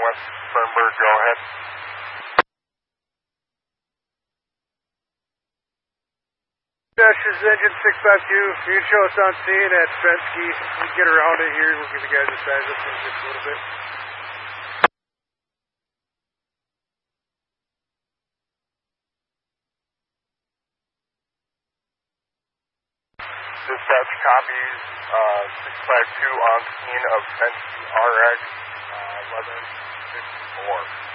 West Fernberg, go ahead. Dash is engine 652. You can show us on scene at Fensky. We can get around it here. We'll give you guys a size up in just a little bit. Dispatch copies 652 on scene of Fensky RX 1154.